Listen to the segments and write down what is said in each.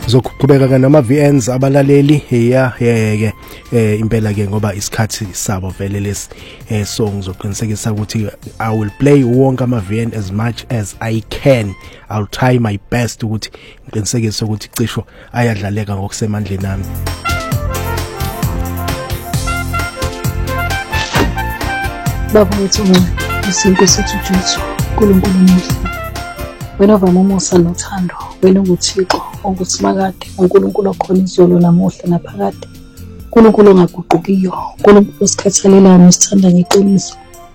Sizoqhubeka nama VNs abalaleli impela ke ngoba isikhathi sabo vele lesi so ngizoqinisekisa ukuthi I will play wonke ama VN as much as I can. I'll try my best ukuthi ngiqinisekise ukuthi cisho ayadlaleka ngokusemandleni nami. Baba wethu isinkosi Jesu uNkulunkulu muhle. Wena uvamumusa nothando, wena unguThixo onguthi makade, uNkulunkulu okhona izolo namuhla naphakade. uNkulunkulu ongaguqukiyo, uNkulunkulu osikhathalelayo usithanda ngeqiniso.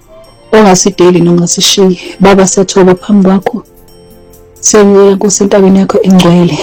Ongasideli nongasishiyi. Baba siyathoba phambi kwakho. Siyabonga Nkosi entabeni yakho engcwele.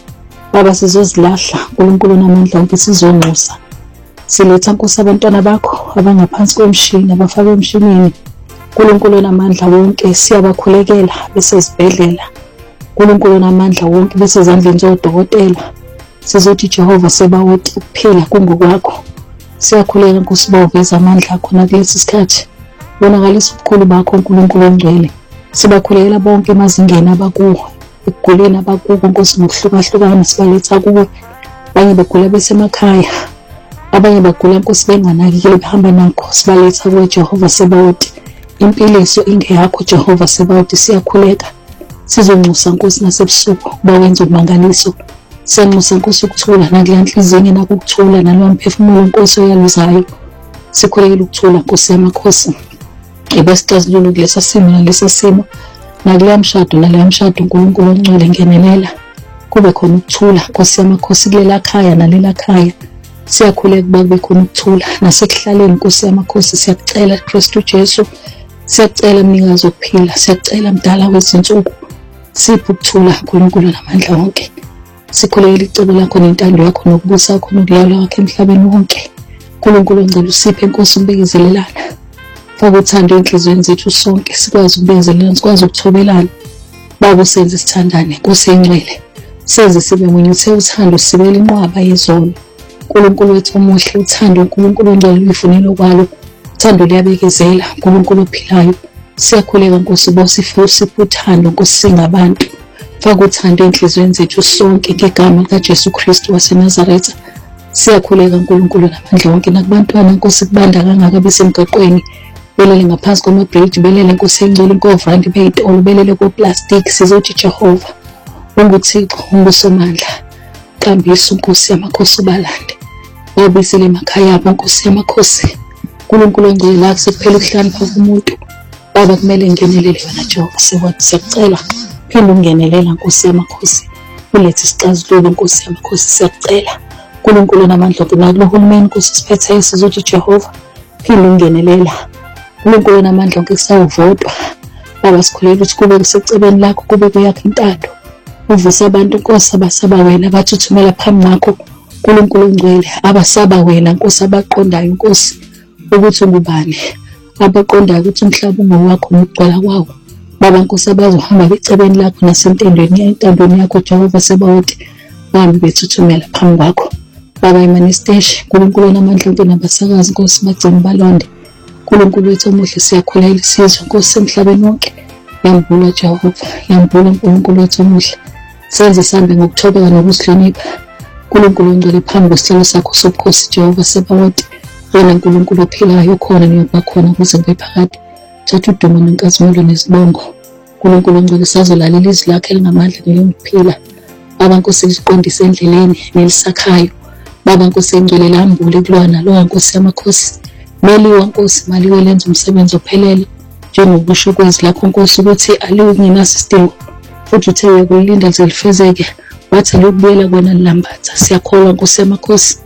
Baba sizozilahla, uNkulunkulu namandla wonke sizonxusa. Siletha Nkosi abantwana bakho abangaphansi kwemshini abafaka emshinini. uNkulunkulu namandla wonke siyabakhulekela bese sibhedlela. uNkulunkulu namandla wonke bese ezandleni zodokotela. Sizothi Jehova sebawothi ukuphila kungokwakho. Siyakhuleka Nkosi bawuveza amandla akho nakulesi sikhathi. Bonakalisa ubukhulu bakho uNkulunkulu ongcwele. Sibakhulekela bonke emazingeni abakuwo, ekuguleni abakuwo Nkosi ngokuhlukahlukana sibaletha kuwe. Abanye bagula besemakhaya, abanye bagula Nkosi benganakile behamba nakho, sibaletha kuwe Jehova sebawothi. Impiliso ingeyakho Jehova sebawothi, siyakhuleka. Sizonxusa Nkosi nasebusuku bawenza umangaliso. Siyanxusa Nkosi ukuthula nakulanhlizini nakukuthula nalomphefumulo Nkosi oyaluzayo. Sikhulekela ukuthula Nkosi yamakhosi. Ebasicazulula kulesa simo nalesa simo. Nakulamshado nalamshado uNkulunkulu ongcwele ngenelela. Kube khona ukuthula Nkosi yamakhosi kulela khaya nalela khaya. Siyakhuleka kuba kube khona ukuthula nasekuhlaleni Nkosi yamakhosi. Siyakucela Kristu Jesu. Siyakucela mnikazi wokuphila. Siyakucela mdala wezinsuku. Sipho ukuthula uNkulunkulu namandla wonke. Sikhulekela icebo lakho nentando yakho nokubusa kwakho nokulawula kwakho emhlabeni wonke. uNkulunkulu ngicela usiphe Nkosi ukubekezelelana. Faka uthando enhlizweni zethu sonke sikwazi ukubekezelelana, sikwazi ukuthobelana. Baba senze sithandane Nkosi engcwele. Senze sibe munye uthe uthando sibele inqwaba yezolo. uNkulunkulu wethu omuhle uthando uNkulunkulu ongcwele uyifunela kwalo. Uthando liyabekezela uNkulunkulu ophilayo. Siyakhuleka Nkosi bosiphe uthando Nkosi singabantu. Faka uthando enhlizweni zethu sonke ngegama kaJesu Kristu waseNazaretha. Siyakhuleka uNkulunkulu namandla wonke nakubantwana Nkosi kubanda kangaka besemgaqweni. Belele ngaphansi kwamabridge, belele Nkosi engcwele inkovrandi beyitolo, belele koplastic. Sizothi Jehova unguThixo ungusomandla. Qambisa Nkosi yamakhosi ubalande. Wabisile emakhaya abo Nkosi yamakhosi. uNkulunkulu ongcwele la sekuphela ukuhlanipha kumuntu. Baba kumele ngenelele wena Jehova siyakucela. Phinde ungenelela Nkosi yamakhosi. Ulethe isicazululo Nkosi yamakhosi siyakucela. uNkulunkulu namandla wonke nakulohulumeni Nkosi siphethe sizothi Jehova. Phinde ungenelela. uNkulunkulu namandla wonke kusawuvodwa. Baba sikhulela ukuthi kube kusecebeni lakho, kube kuyakho intando. Uvuse abantu Nkosi abasaba wena bathuthumela phambi kwakho. uNkulunkulu ongcwele abasaba wena Nkosi abaqondayo Nkosi ukuthi ungubani. Abaqondayo ukuthi umhlaba ungowakho nokugcwala kwawo. Baba Nkosi abazohamba becebeni lakho nasentandweni yakho Jehova sebawothi. Bami bethuthumela phambi kwakho. Baba imanesteshi uNkulunkulu namandla wonke nabasakazi Nkosi bagcina balonde. uNkulunkulu wethu omuhle siyakhuleka isizwe Nkosi emhlabeni wonke. Yambula Jehova, yambula uNkulunkulu wethu omuhle. Senze sambe ngokuthobeka nokusihlonipha. uNkulunkulu ongcwele phambi kwesicelo sakho sobukhosi Jehova sebawothi. Wena uNkulunkulu ophilayo khona niyoba khona kuze kube phakade. Thatha udumo nenkazimulo nesibongo. uNkulunkulu ongcwele sazolalela izwi lakhe elingamandla nelokuphila. Baba Nkosi liqondise endleleni nelisakhayo. Baba Nkosi engcwele lambule kulwana lo Nkosi yamakhosi. Meliwa Nkosi maliwe lenza umsebenzi ophelele. Njengokusho kwezwi lakho Nkosi ukuthi aliyingenaso isidingo. Futhi uthe uyakulinda lize lifezeke. Wathi lokubuyela kwena lilambatha. Siyakholwa Nkosi yamakhosi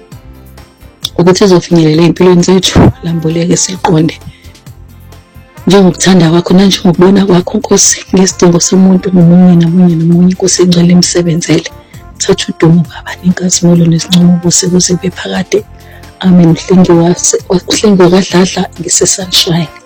ukuthi ezofinyelela empilweni zethu. Lambuleke siqonde njengokuthanda kwakho nanjengokubona kwakho Nkosi ngesidingo somuntu nomunye nomunye Nkosi engcwele emsebenzele. Thatha udumo Baba nenkazimulo nesincomo ubuse kuze kube phakade. Amen. Uhlengiwe kadladla ngisesunshine.